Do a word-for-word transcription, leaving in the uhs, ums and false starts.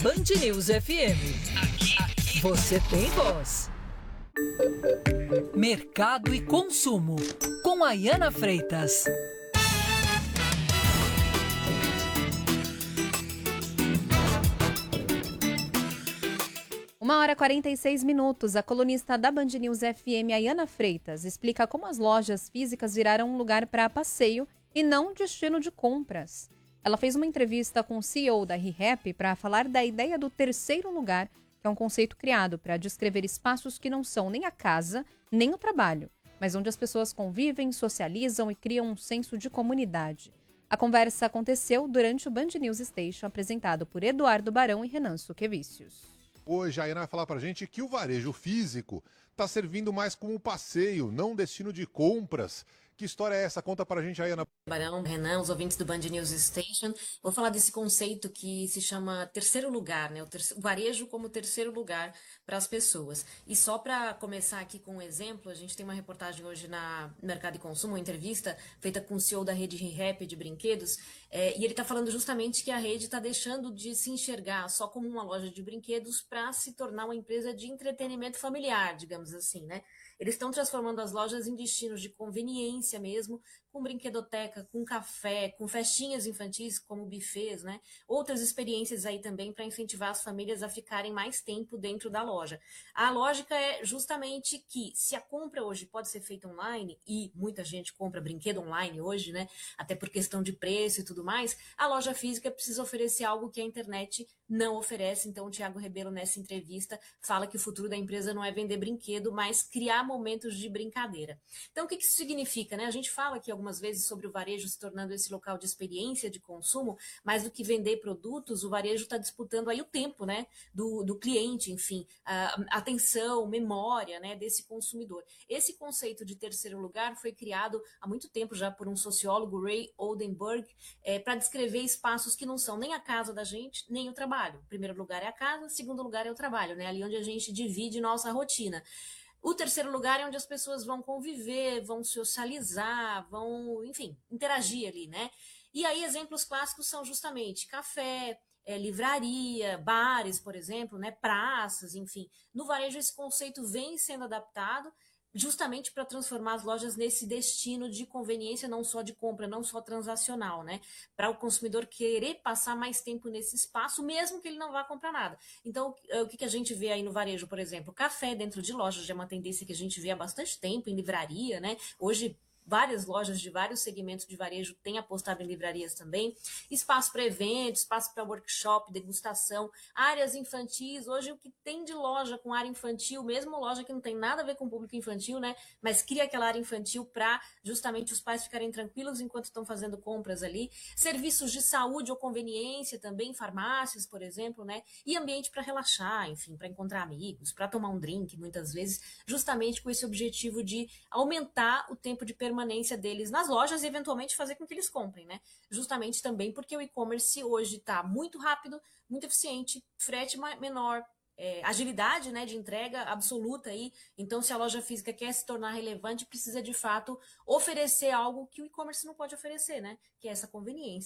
Band News F M. Aqui, você tem voz. Mercado e consumo, com Ayana Freitas. Uma hora e quarenta e seis minutos, a colunista da Band News F M, Ayana Freitas, explica como as lojas físicas viraram um lugar para passeio e não um destino de compras. Ela fez uma entrevista com o C E O da ReHap para falar da ideia do terceiro lugar, que é um conceito criado para descrever espaços que não são nem a casa, nem o trabalho, mas onde as pessoas convivem, socializam e criam um senso de comunidade. A conversa aconteceu durante o Band News Station, apresentado por Eduardo Barão e Renan Suquevicius. Hoje a Ayana vai falar pra gente que o varejo físico está servindo mais como um passeio, não um destino de compras. Que história é essa? Conta pra gente, Ayana. Barão, Renan, os ouvintes do Band News Station. Vou falar desse conceito que se chama terceiro lugar, né? O, terceiro, o varejo como terceiro lugar para as pessoas. E só para começar aqui com um exemplo, a gente tem uma reportagem hoje na Mercado e Consumo, uma entrevista feita com o C E O da rede ReHap de brinquedos, é, e ele está falando justamente que a rede está deixando de se enxergar só como uma loja de brinquedos para se tornar uma empresa de entretenimento familiar, digamos assim, né? Eles estão transformando as lojas em destinos de conveniência mesmo, com brinquedoteca, com café, com festinhas infantis, como buffets, né? Outras experiências aí também para incentivar as famílias a ficarem mais tempo dentro da loja. A lógica é justamente que se a compra hoje pode ser feita online, e muita gente compra brinquedo online hoje, né? Até por questão de preço e tudo mais, a loja física precisa oferecer algo que a internet não oferece. Então o Thiago Rebelo, nessa entrevista, fala que o futuro da empresa não é vender brinquedo, mas criar momentos de brincadeira. Então o que isso significa, né? A gente fala aqui algumas vezes sobre o varejo se tornando esse local de experiência de consumo, mais do que vender produtos, o varejo está disputando aí o tempo, né, do, do cliente, enfim, a atenção, memória, né, desse consumidor. Esse conceito de terceiro lugar foi criado há muito tempo já por um sociólogo, Ray Oldenburg, é, para descrever espaços que não são nem a casa da gente, nem o trabalho. O primeiro lugar é a casa, segundo lugar é o trabalho, né, ali onde a gente divide nossa rotina. O terceiro lugar é onde as pessoas vão conviver, vão socializar, vão, enfim, interagir ali, né? E aí exemplos clássicos são justamente café, é, livraria, bares, por exemplo, né? Praças, enfim. No varejo esse conceito vem sendo adaptado justamente para transformar as lojas nesse destino de conveniência, não só de compra, não só transacional, né? Para o consumidor querer passar mais tempo nesse espaço, mesmo que ele não vá comprar nada. Então, o que a gente vê aí no varejo, por exemplo? Café dentro de lojas já é uma tendência que a gente vê há bastante tempo, em livraria, né? Hoje, várias lojas de vários segmentos de varejo têm apostado em livrarias também. Espaço para eventos, espaço para workshop, degustação, áreas infantis. Hoje o que tem de loja com área infantil, mesmo loja que não tem nada a ver com o público infantil, né? Mas cria aquela área infantil para justamente os pais ficarem tranquilos enquanto estão fazendo compras ali. Serviços de saúde ou conveniência também, farmácias, por exemplo, né? E ambiente para relaxar, enfim, para encontrar amigos, para tomar um drink, muitas vezes, justamente com esse objetivo de aumentar o tempo de permanência permanência deles nas lojas e eventualmente fazer com que eles comprem, né? Justamente também porque o e-commerce hoje está muito rápido, muito eficiente, frete menor, é, agilidade, né, de entrega absoluta aí. Então, se a loja física quer se tornar relevante, precisa de fato oferecer algo que o e-commerce não pode oferecer, né? Que é essa conveniência.